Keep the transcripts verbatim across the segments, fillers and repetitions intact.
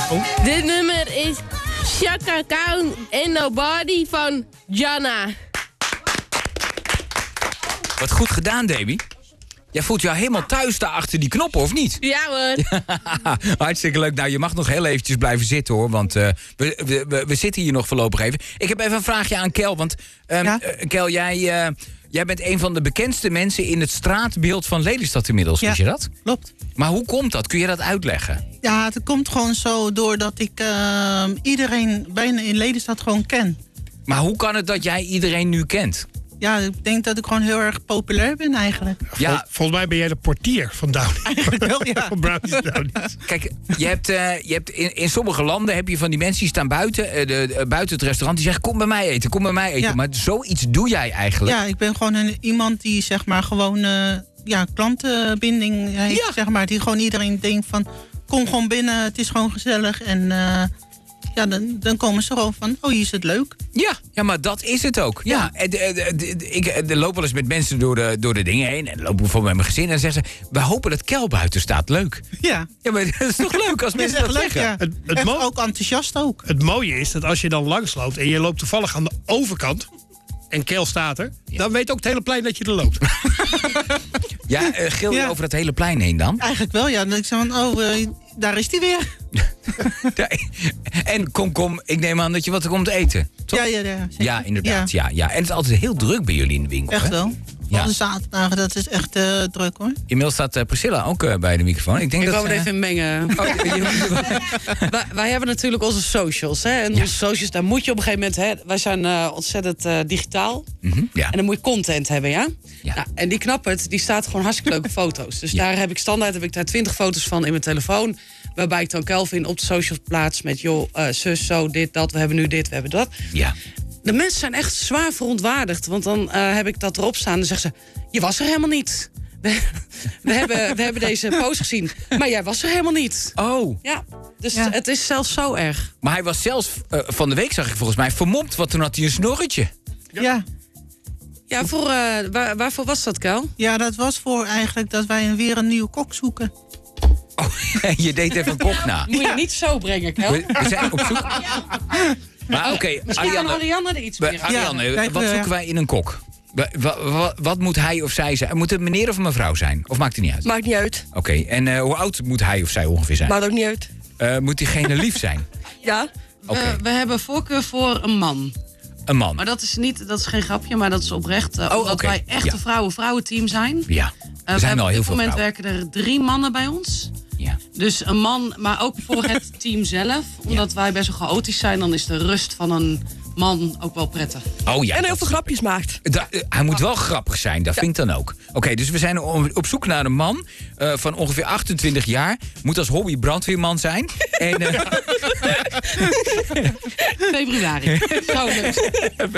Oh. Dit nummer is Chaka Khan and Nobody van Jana. Wat goed gedaan, Debbie. Jij voelt jou helemaal thuis daar achter die knoppen, of niet? Ja hoor. Hartstikke leuk. Nou, je mag nog heel eventjes blijven zitten, hoor. Want uh, we, we, we, we zitten hier nog voorlopig even. Ik heb even een vraagje aan Kel. Want, um, ja? uh, Kel, jij, uh, jij bent een van de bekendste mensen in het straatbeeld van Lelystad inmiddels. Ja, wist je dat? Klopt. Maar hoe komt dat? Kun je dat uitleggen? Ja, het komt gewoon zo doordat ik uh, iedereen bijna in Lelystad gewoon ken. Maar hoe kan het dat jij iedereen nu kent? Ja, ik denk dat ik gewoon heel erg populair ben eigenlijk. Ja, Vol, volgens mij ben jij de portier van Downies. Eigenlijk wel, ja. Van Brownies Downies. Kijk, je hebt, uh, je hebt in, in sommige landen heb je van die mensen die staan buiten, uh, de, de, buiten het restaurant, die zeggen kom bij mij eten, kom bij mij eten. Ja. Maar zoiets doe jij eigenlijk. Ja, ik ben gewoon een, iemand die zeg maar gewoon uh, ja, klantenbinding heeft, Ja. zeg maar. Die gewoon iedereen denkt van kom gewoon binnen, het is gewoon gezellig. En uh, ja, dan, dan komen ze gewoon van, oh, hier is het leuk. Ja, ja, maar dat is het ook. Ja. Ja. En, de, de, de, de, ik de loop wel eens met mensen door de, door de dingen heen. En dan loop ik bijvoorbeeld met mijn gezin en zeggen ze, we hopen dat Kel buiten staat. Leuk. Ja. Ja, maar dat is toch leuk als mensen dat leuk, zeggen? ja. Het, het Echt mo- ook enthousiast ook. Het mooie is dat als je dan langsloopt en je loopt toevallig aan de overkant en Kel staat er, ja. dan weet ook het hele plein dat je er loopt. Ja, uh, gil je Ja. over het hele plein heen dan? Eigenlijk wel, ja. Dan denk ik zo van, oh, uh, daar is die weer. Ja, en kom, kom, ik neem aan dat je wat er komt eten. Toch? Ja, ja, ja. Zeker. Ja, inderdaad. Ja. Ja, ja. En het is altijd heel druk bij jullie in de winkel. Echt hè? wel. Ja. Op de zaterdagen, dat is echt uh, druk hoor. Inmiddels staat uh, Priscilla ook uh, bij de microfoon. Ik, denk Ik dat, wou het uh, even mengen. Oh, je- je- wij, wij hebben natuurlijk onze socials. Hè? En Ja. onze socials, daar moet je op een gegeven moment... Hè, wij zijn uh, ontzettend uh, digitaal. Mhm, ja. En dan moet je content hebben, ja? Ja. Nou, en die Knappert, die staat gewoon hartstikke leuke foto's. Dus Ja. daar heb ik standaard heb ik daar twintig foto's van in mijn telefoon. Waarbij ik dan Kelvin op de socials plaats met... joh, uh, zus, zo, dit, dat, we hebben nu dit, we hebben dat. ja. De mensen zijn echt zwaar verontwaardigd. Want dan uh, heb ik dat erop staan en dan zeggen ze... je was er helemaal niet. We, we, hebben, we hebben deze post gezien, maar jij was er helemaal niet. Oh, Ja, dus Ja. het is zelfs zo erg. maar hij was zelfs uh, van de week, zag ik volgens mij, vermomd. Want toen had hij een snorretje. Ja. ja. Ja, voor, uh, waar, waarvoor was dat, Kel? Ja, dat was voor eigenlijk dat wij weer een nieuwe kok zoeken. Oh, je deed even een kok na. Moet je niet zo brengen, Kel. We, we zijn op zoek. Maar oké, okay, Misschien kan Ariane, Ariane er iets we- meer aan. Ariane, Ja, kijk, wat ja. zoeken wij in een kok? Wa- wa- wa- wat moet hij of zij zijn? Moet het een meneer of een mevrouw zijn? Of maakt het niet uit? Oké, Maakt niet uit. en uh, hoe oud moet hij of zij ongeveer zijn? Maakt ook niet uit. Uh, moet diegene lief zijn? Ja? Oké, We, we hebben voorkeur voor een man. een man. Maar dat is, niet, dat is geen grapje, maar dat is oprecht. Uh, Oh, omdat oké. wij echt Ja. een vrouwen-vrouwenteam zijn. Ja, Uh, er we zijn hebben al heel op veel dit moment vrouwen. werken er drie mannen bij ons. Ja. Dus een man, maar ook voor het team zelf. Omdat wij best wel chaotisch zijn, dan is de rust van een man ook wel prettig. Oh ja. En heel dat- veel grapjes maakt. Da- uh, hij moet wel grappig zijn, dat vind ik dan ook. Oké, dus we zijn o- op zoek naar een man uh, van ongeveer achtentwintig jaar. Moet als hobby brandweerman zijn. En, uh, Februari. Zo leuk.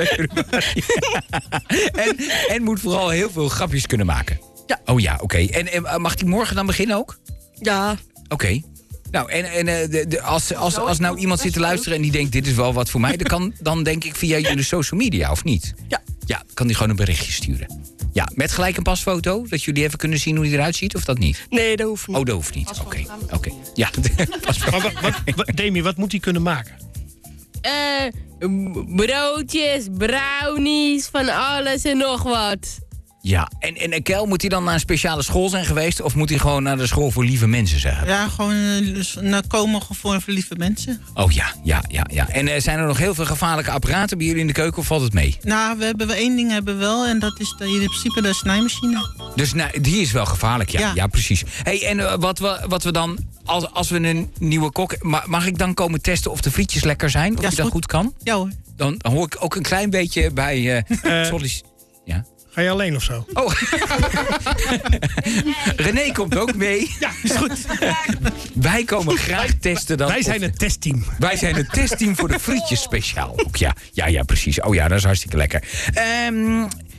en, en moet vooral heel veel grapjes kunnen maken. Ja. Oh ja, oké. En, en uh, mag hij morgen dan beginnen ook? Ja. Oké. Nou, en, en uh, de, de, als, als, als nou iemand zit te luisteren en die denkt... dit is wel wat voor mij, dan kan dan denk ik via jullie social media, of niet? Ja. Ja, kan die gewoon een berichtje sturen. Ja, met gelijk een pasfoto, dat jullie even kunnen zien hoe die eruit ziet, of dat niet? Nee, dat hoeft niet. Oh, dat hoeft niet. Oké, oké. Ja, pasfoto. Maar wat, wat, wat- Demi, wat moet hij kunnen maken? Eh, m- broodjes, brownies, van alles en nog wat. Ja, en, en en Kel, moet hij dan naar een speciale school zijn geweest... of moet hij gewoon naar de school voor lieve mensen zijn? Ja, gewoon uh, dus naar komen voor lieve mensen. Oh ja, ja, ja, ja. En uh, zijn er nog heel veel gevaarlijke apparaten bij jullie in de keuken of valt het mee? Nou, we hebben we één ding hebben we wel en dat is de, in principe de snijmachine. Dus nou, die is wel gevaarlijk, ja. Ja, Ja. precies. Hey, en uh, wat, we, wat we dan, als, als we een nieuwe kok... Ma- mag ik dan komen testen of de frietjes lekker zijn? Of Ja, je dat goed. goed kan? Ja hoor. Dan, dan hoor ik ook een klein beetje bij... Uh, sollic- ja. Ga je alleen of zo? Oh. René komt ook mee. Ja, is goed. Wij komen graag testen dan. Wij zijn of- het testteam. Wij zijn het testteam voor de frietjes speciaal. Ook ja, ja, ja, precies. Oh ja, dat is hartstikke lekker. Ehm,